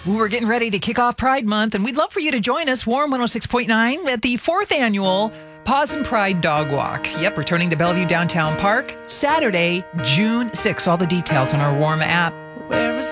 We're getting ready to kick off Pride Month, and we'd love for you to join us, Warm 106.9, at the 4th annual Paws and Pride Dog Walk. Yep, returning to Bellevue Downtown Park, Saturday, June 6th. All the details on our Warm app.